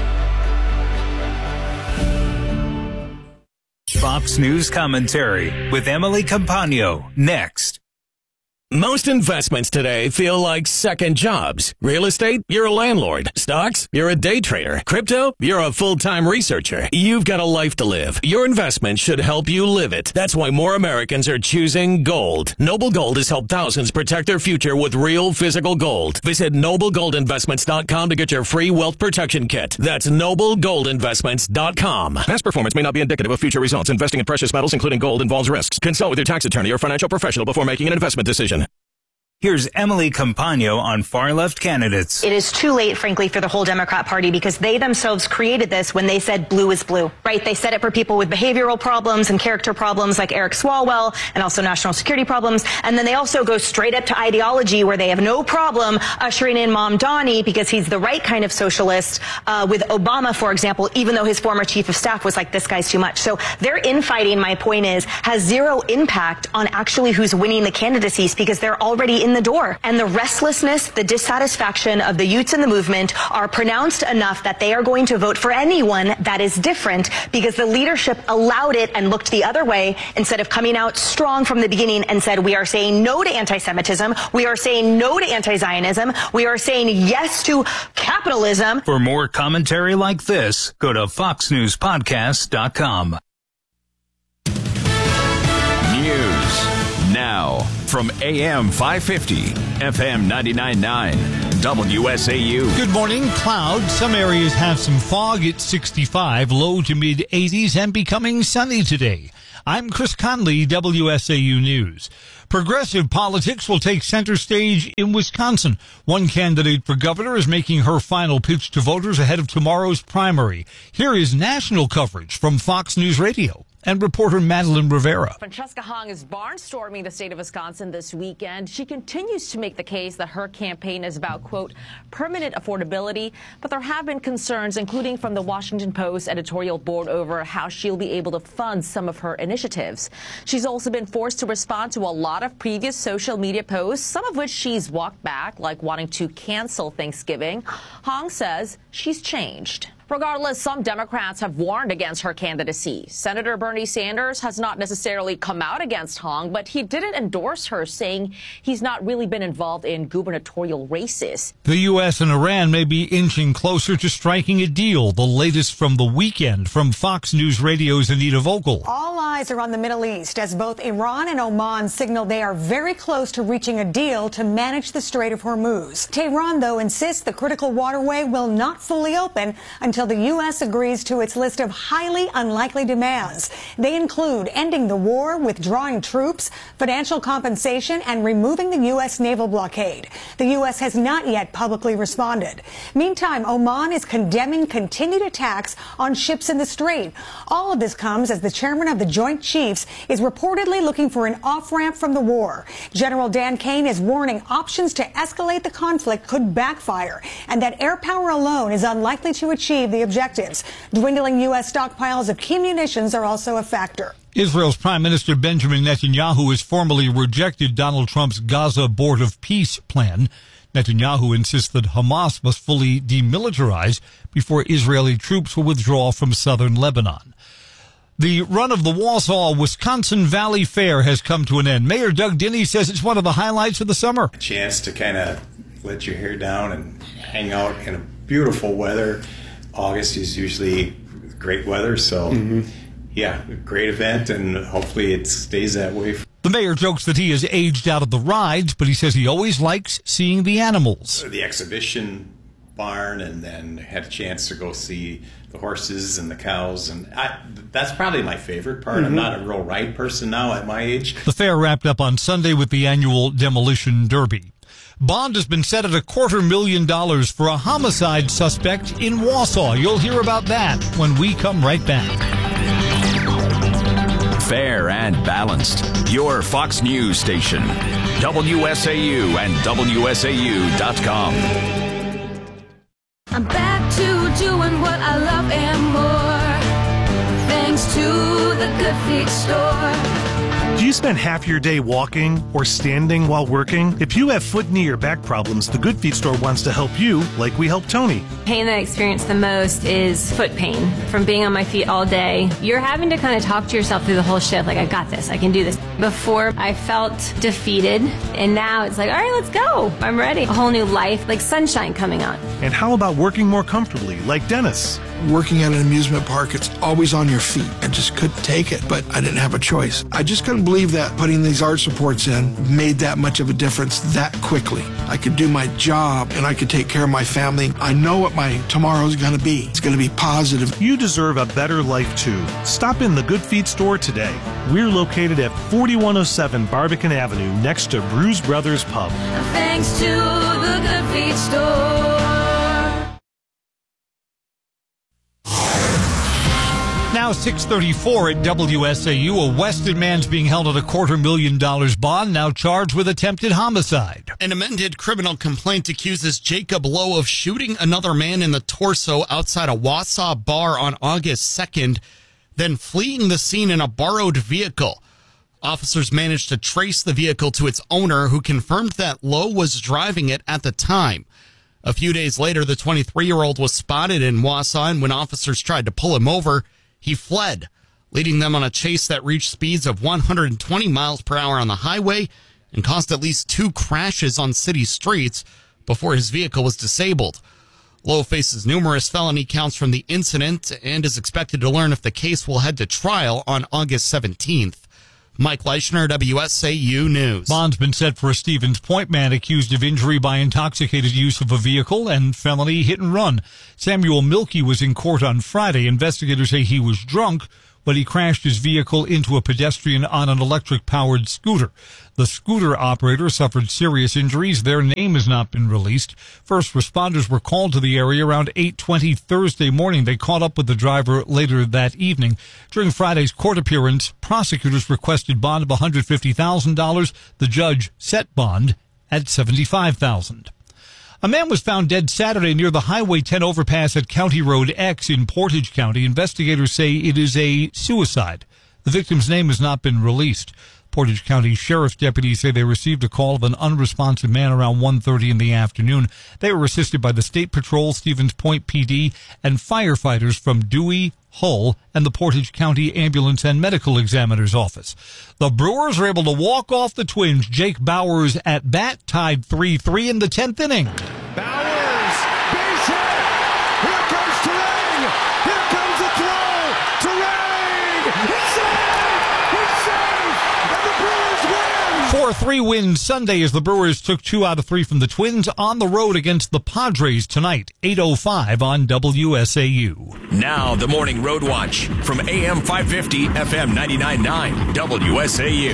Fox News commentary with Emily Campagno next. Most investments today feel like second jobs. Real estate, you're a landlord. Stocks, you're a day trader. Crypto, you're a full-time researcher. You've got a life to live. Your investment should help you live it. That's why more Americans are choosing gold. Noble Gold has helped thousands protect their future with real physical gold. Visit NobleGoldInvestments.com to get your free wealth protection kit. That's NobleGoldInvestments.com. Past performance may not be indicative of future results. Investing in precious metals, including gold, involves risks. Consult with your tax attorney or financial professional before making an investment decision. Here's Emily Campagno on far left candidates. It is too late, frankly, for the whole Democrat Party because they themselves created this when they said blue is blue, right? They said it for people with behavioral problems and character problems like Eric Swalwell and also national security problems. And then they also go straight up to ideology where they have no problem ushering in Mom Donnie because he's the right kind of socialist with Obama, for example, even though his former chief of staff was like, this guy's too much. So their infighting, my point is, has zero impact on actually who's winning the candidacies because they're already in the door. And the restlessness, the dissatisfaction of the youths in the movement are pronounced enough that they are going to vote for anyone that is different because the leadership allowed it and looked the other way instead of coming out strong from the beginning and said, we are saying no to anti-Semitism. We are saying no to anti-Zionism. We are saying yes to capitalism. For more commentary like this, go to foxnewspodcast.com. from AM 550, FM 99.9, WSAU. Good morning. Clouds. Some areas have some fog at 65, low to mid 80s, and becoming sunny today. I'm Chris Conley, WSAU News. Progressive politics will take center stage in Wisconsin. One candidate for governor is making her final pitch to voters ahead of tomorrow's primary. Here is national coverage from Fox News Radio and reporter Madeline Rivera. Francesca Hong is barnstorming the state of Wisconsin this weekend. She continues to make the case that her campaign is about, quote, permanent affordability. But there have been concerns, including from the Washington Post editorial board, over how she'll be able to fund some of her initiatives. She's also been forced to respond to a lot of previous social media posts, some of which she's walked back, like wanting to cancel Thanksgiving. Hong says she's changed. Regardless, some Democrats have warned against her candidacy. Senator Bernie Sanders has not necessarily come out against Hong, but he didn't endorse her, saying he's not really been involved in gubernatorial races. The U.S. and Iran may be inching closer to striking a deal. The latest from the weekend from Fox News Radio's Anita Vogel. All eyes are on the Middle East as both Iran and Oman signal they are very close to reaching a deal to manage the Strait of Hormuz. Tehran, though, insists the critical waterway will not fully open until the U.S. agrees to its list of highly unlikely demands. They include ending the war, withdrawing troops, financial compensation, and removing the U.S. naval blockade. The U.S. has not yet publicly responded. Meantime, Oman is condemning continued attacks on ships in the strait. All of this comes as the chairman of the Joint Chiefs is reportedly looking for an off-ramp from the war. General Dan Kane is warning options to escalate the conflict could backfire, and that air power alone is unlikely to achieve the objectives. Dwindling U.S. stockpiles of key munitions are also a factor. Israel's Prime Minister Benjamin Netanyahu has formally rejected Donald Trump's Gaza Board of Peace plan. Netanyahu insists that Hamas must fully demilitarize before Israeli troops will withdraw from southern Lebanon. The run of the Wausau Wisconsin Valley Fair has come to an end. Mayor Doug Dinney says it's one of the highlights of the summer. A chance to kind of let your hair down and hang out in a beautiful weather. August is usually great weather, so yeah, great event, and hopefully it stays that way. The mayor jokes that he has aged out of the rides, but he says he always likes seeing the animals. The exhibition barn, and then had a chance to go see the horses and the cows, and that's probably my favorite part. I'm not a real ride person now at my age. The fair wrapped up on Sunday with the annual Demolition Derby. Bond has been set at $250,000 for a homicide suspect in Wausau. You'll hear about that when we come right back. Fair and balanced. Your Fox News station. WSAU and WSAU.com. I'm back to doing what I love and more, thanks to the Good Feet store. Do you spend half your day walking or standing while working? If you have foot, knee, or back problems, the Good Feet store wants to help you like we helped Tony. Pain that I experience the most is foot pain from being on my feet all day. You're having to kind of talk to yourself through the whole shift, like, I got this, I can do this. Before, I felt defeated, and now it's like, all right, let's go. I'm ready. A whole new life, like sunshine coming on. And how about working more comfortably, like Dennis? Working at an amusement park, it's always on your feet. I just couldn't take it, but I didn't have a choice. I just couldn't believe that putting these arch supports in made that much of a difference that quickly. I could do my job and I could take care of my family. I know what my tomorrow's going to be. It's going to be positive. You deserve a better life too. Stop in the Good Feet store today. We're located at 4107 Barbican Avenue next to Bruise Brothers Pub. Thanks to the Good Feet store. Now 6:34 at WSAU. A Weston man's being held at $250,000 bond, now charged with attempted homicide. An amended criminal complaint accuses Jacob Lowe of shooting another man in the torso outside a Wausau bar on August 2nd, then fleeing the scene in a borrowed vehicle. Officers managed to trace the vehicle to its owner, who confirmed that Lowe was driving it at the time. A few days later, the 23-year-old was spotted in Wausau, and when officers tried to pull him over, he fled, leading them on a chase that reached speeds of 120 miles per hour on the highway and caused at least 2 crashes on city streets before his vehicle was disabled. Lowe faces numerous felony counts from the incident and is expected to learn if the case will head to trial on August 17th. Mike Leischner, WSAU News. Bond's been set for a Stevens Point man accused of injury by intoxicated use of a vehicle and felony hit and run. Samuel Milkey was in court on Friday. Investigators say he was drunk when he crashed his vehicle into a pedestrian on an electric-powered scooter. The scooter operator suffered serious injuries. Their name has not been released. First responders were called to the area around 8:20 Thursday morning. They caught up with the driver later that evening. During Friday's court appearance, prosecutors requested bond of $150,000. The judge set bond at $75,000. A man was found dead Saturday near the Highway 10 overpass at County Road X in Portage County. Investigators say it is a suicide. The victim's name has not been released. Portage County Sheriff's deputies say they received a call of an unresponsive man around 1:30 in the afternoon. They were assisted by the State Patrol, Stevens Point PD, and firefighters from Dewey, Hull, and the Portage County Ambulance and Medical Examiner's Office. The Brewers are able to walk off the Twins. Jake Bauers at bat, tied 3-3 in the 10th inning. Bauers, base hit! Here comes Turang! Here comes the throw! Turang! He's safe! He's safe! And the Brewers win! 4-3 win Sunday as the Brewers took 2 out of 3 from the Twins on the road against the Padres tonight, 8:05 on WSAU. Now the Morning Road Watch from AM 550, FM 99.9, WSAU.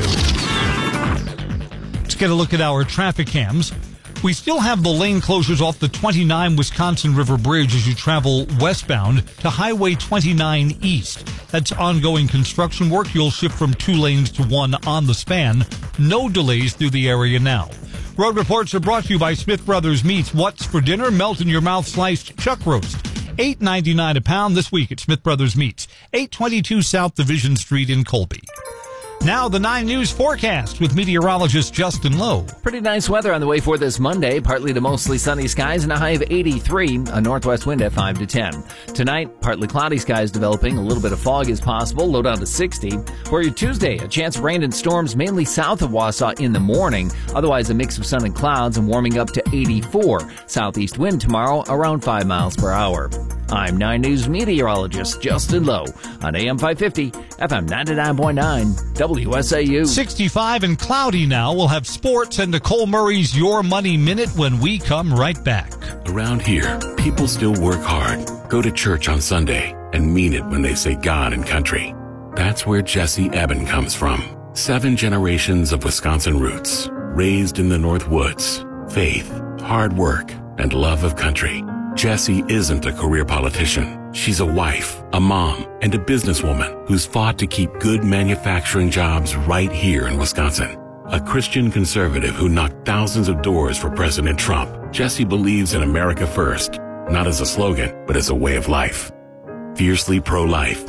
Let's get a look at our traffic cams. We still have the lane closures off the 29 Wisconsin River Bridge as you travel westbound to Highway 29 East. That's ongoing construction work. You'll shift from 2 lanes to 1 on the span. No delays through the area now. Road reports are brought to you by Smith Brothers Meats. What's for dinner? Melt-in-your-mouth sliced chuck roast. $8.99 a pound this week at Smith Brothers Meats, 822 South Division Street in Colby. Now the 9 News forecast with meteorologist Justin Lowe. Pretty nice weather on the way for this Monday. Partly to mostly sunny skies and a high of 83. A northwest wind at 5 to 10. Tonight, partly cloudy skies developing. A little bit of fog is possible. Low down to 60. For your Tuesday, a chance of rain and storms mainly south of Wausau in the morning. Otherwise, a mix of sun and clouds and warming up to 84. Southeast wind tomorrow around 5 miles per hour. I'm 9 News meteorologist Justin Lowe on AM 550, FM 99.9, WSAU. 65 and cloudy now. We'll have sports and Nicole Murray's Your Money Minute when we come right back. Around here, people still work hard, go to church on Sunday, and mean it when they say God and country. That's where Jesse Eben comes from. 7 generations of Wisconsin roots, raised in the North Woods, faith, hard work, and love of country. Jessie isn't a career politician. She's a wife, a mom, and a businesswoman who's fought to keep good manufacturing jobs right here in Wisconsin. A Christian conservative who knocked thousands of doors for President Trump, Jessie believes in America first, not as a slogan, but as a way of life. Fiercely pro-life,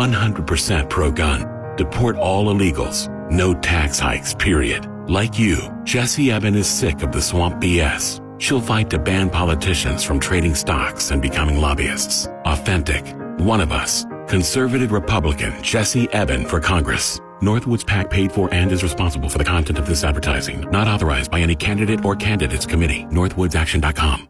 100% pro-gun, deport all illegals, no tax hikes, period. Like you, Jessie Eben is sick of the swamp BS. She'll fight to ban politicians from trading stocks and becoming lobbyists. Authentic. One of us. Conservative Republican Jessie Eben for Congress. Northwoods PAC paid for and is responsible for the content of this advertising. Not authorized by any candidate or candidates committee. NorthwoodsAction.com.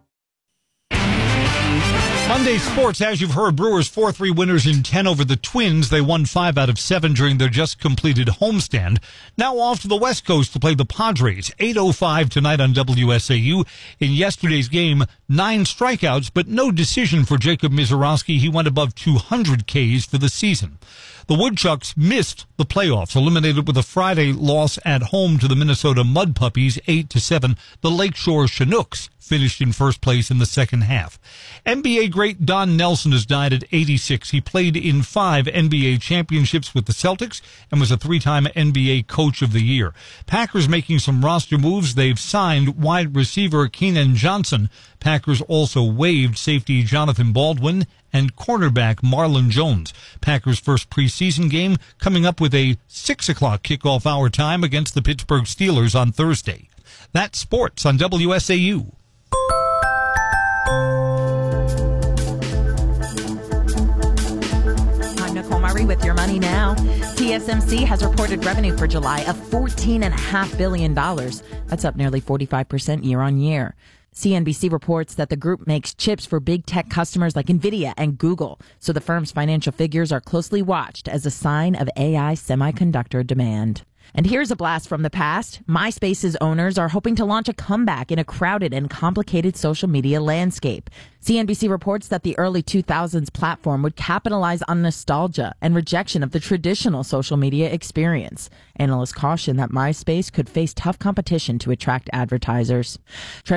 Monday sports, as you've heard, Brewers 4-3 winners in 10 over the Twins. They won 5 out of 7 during their just completed homestand. Now off to the West Coast to play the Padres. 8:05 tonight on WSAU. In yesterday's game, 9 strikeouts, but no decision for Jacob Misiorowski. He went above 200 Ks for the season. The Woodchucks missed the playoffs, eliminated with a Friday loss at home to the Minnesota Mud Puppies, 8-7. The Lakeshore Chinooks finished in first place in the second half. NBA great Don Nelson has died at 86. He played in 5 NBA championships with the Celtics and was a 3-time NBA Coach of the Year. Packers making some roster moves. They've signed wide receiver Keenan Johnson. Packers also waived safety Jonathan Baldwin and cornerback Marlon Jones. Packers' first preseason game coming up with a 6 o'clock kickoff hour time against the Pittsburgh Steelers on Thursday. That's sports on WSAU. I'm Nicole Murray with Your Money Now. TSMC has reported revenue for July of $14.5 billion. That's up nearly 45% year on year. CNBC reports that the group makes chips for big tech customers like NVIDIA and Google, so the firm's financial figures are closely watched as a sign of AI semiconductor demand. And here's a blast from the past. MySpace's owners are hoping to launch a comeback in a crowded and complicated social media landscape. CNBC reports that the early 2000s platform would capitalize on nostalgia and rejection of the traditional social media experience. Analysts caution that MySpace could face tough competition to attract advertisers.